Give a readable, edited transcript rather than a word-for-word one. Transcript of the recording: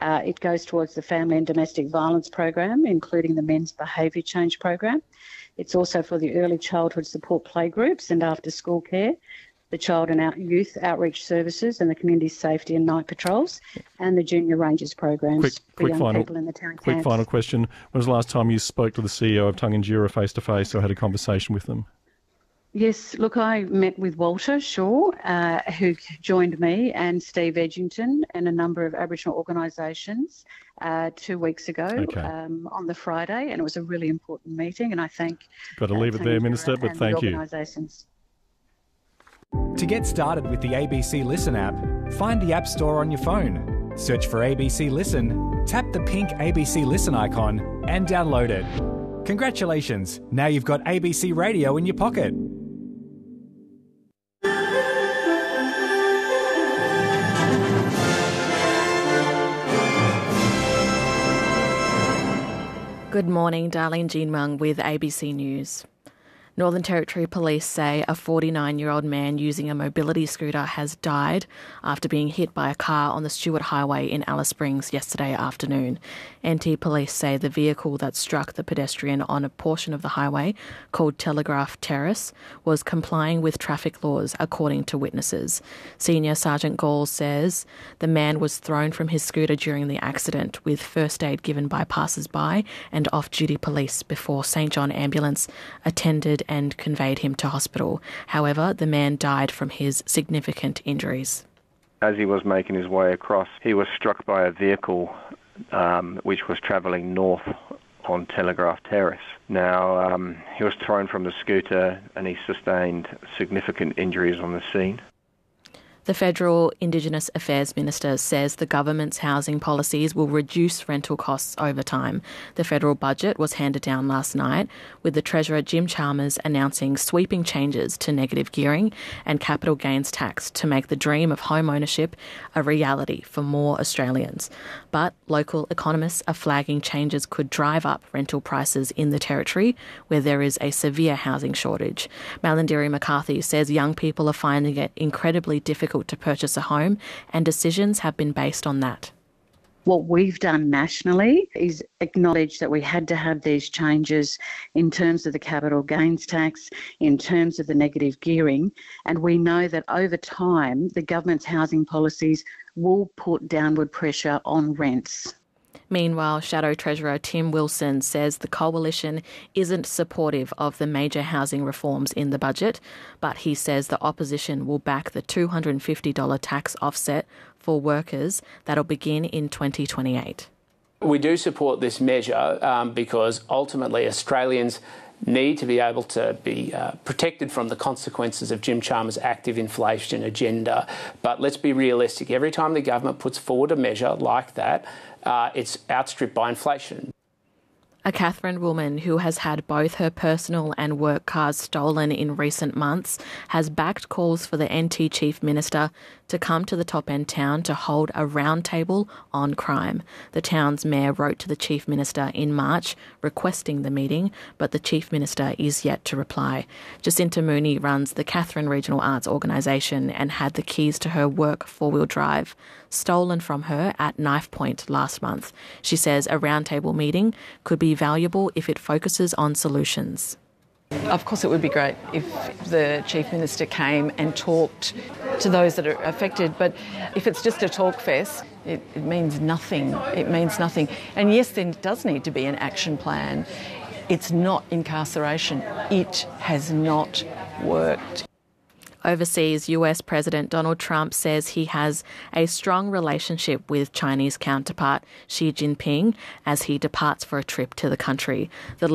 It goes towards the family and domestic violence program, including the men's behaviour change program. It's also for the early childhood support playgroups and after school care, the child and youth outreach services and the community safety and night patrols, and the junior rangers programs for young people in the town camps. Quick final question. When was the last time you spoke to the CEO of Tunganjura face-to-face or had a conversation with them? Yes, look, I met with Walter Shaw, who joined me, and Steve Edgington and a number of Aboriginal organisations 2 weeks ago on the Friday, and it was a really important meeting, and I thank Got to leave it there, Minister, but thank you. To get started with the ABC Listen app, find the App Store on your phone, search for ABC Listen, tap the pink ABC Listen icon and download it. Congratulations, now you've got ABC Radio in your pocket. Good morning, Darlene Jean Mung with ABC News. Northern Territory Police say a 49-year-old man using a mobility scooter has died after being hit by a car on the Stewart Highway in Alice Springs yesterday afternoon. NT Police say the vehicle that struck the pedestrian on a portion of the highway called Telegraph Terrace was complying with traffic laws, according to witnesses. Senior Sergeant Gall says the man was thrown from his scooter during the accident, with first aid given by passers-by and off-duty police before St John Ambulance attended and conveyed him to hospital. However, the man died from his significant injuries. As he was making his way across, he was struck by a vehicle which was travelling north on Telegraph Terrace. Now, he was thrown from the scooter and he sustained significant injuries on the scene. The Federal Indigenous Affairs Minister says the government's housing policies will reduce rental costs over time. The federal budget was handed down last night, with the Treasurer Jim Chalmers announcing sweeping changes to negative gearing and capital gains tax to make the dream of home ownership a reality for more Australians. But local economists are flagging changes could drive up rental prices in the Territory, where there is a severe housing shortage. Malandiri McCarthy says young people are finding it incredibly difficult to purchase a home, and decisions have been based on that. What we've done nationally is acknowledge that we had to have these changes in terms of the capital gains tax, in terms of the negative gearing, and we know that over time the government's housing policies will put downward pressure on rents. Meanwhile, Shadow Treasurer Tim Wilson says the Coalition isn't supportive of the major housing reforms in the budget, but he says the opposition will back the $250 tax offset for workers that'll begin in 2028. We do support this measure because ultimately Australians need to be able to be protected from the consequences of Jim Chalmers' active inflation agenda. But let's be realistic. Every time the government puts forward a measure like that, it's outstripped by inflation. A Katherine woman who has had both her personal and work cars stolen in recent months has backed calls for the NT Chief Minister to come to the top-end town to hold a roundtable on crime. The town's mayor wrote to the Chief Minister in March requesting the meeting, but the Chief Minister is yet to reply. Jacinta Mooney runs the Katherine Regional Arts Organisation and had the keys to her work four-wheel drive stolen from her at knife point last month. She says a roundtable meeting could be valuable if it focuses on solutions. Of course, it would be great if the Chief Minister came and talked to those that are affected, but if it's just a talk fest, it means nothing. It means nothing. And yes, there does need to be an action plan. It's not incarceration. It has not worked. Overseas, US President Donald Trump says he has a strong relationship with Chinese counterpart Xi Jinping as he departs for a trip to the country. The